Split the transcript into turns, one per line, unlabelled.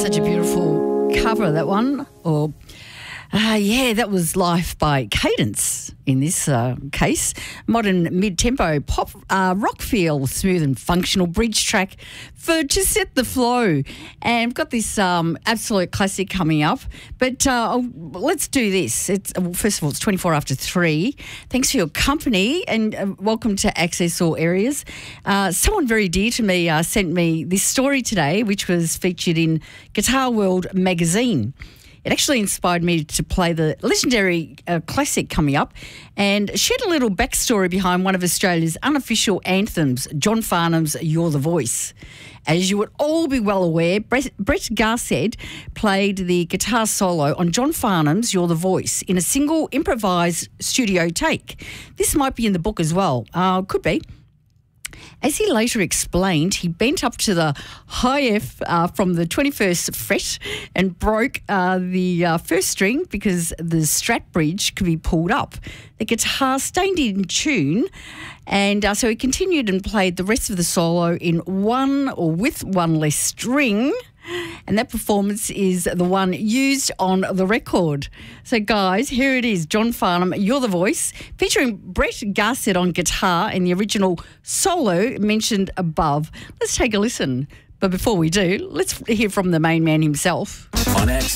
such a beautiful cover, that one. That was Life by Cadence in this case. Modern mid-tempo pop rock feel, smooth and functional bridge track to set the flow. And we've got this absolute classic coming up. But let's do this. First of all, it's 24 after 3. Thanks for your company and welcome to Access All Areas. Someone very dear to me sent me this story today, which was featured in Guitar World magazine. It actually inspired me to play the legendary classic coming up and shed a little backstory behind one of Australia's unofficial anthems, John Farnham's You're the Voice. As you would all be well aware, Brett Garsed played the guitar solo on John Farnham's You're the Voice in a single improvised studio take. This might be in the book as well. Could be. As he later explained, he bent up to the high F from the 21st fret and broke the first string because the Strat bridge could be pulled up. The guitar stayed in tune, and so he continued and played the rest of the solo in one or with one less string. And that performance is the one used on the record. So, guys, here it is, John Farnham, You're the Voice, featuring Brett Garsed on guitar in the original solo mentioned above. Let's take a listen. But before we do, let's hear from the main man himself.
On Access.